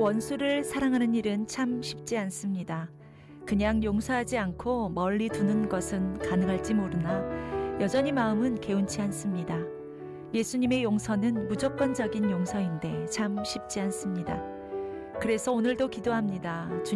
원수를 사랑하는 일은 참 쉽지 않습니다. 그냥 용서하지 않고 멀리 두는 것은 가능할지 모르나 여전히 마음은 개운치 않습니다. 예수님의 용서는 무조건적인 용서인데 참 쉽지 않습니다. 그래서 오늘도 기도합니다.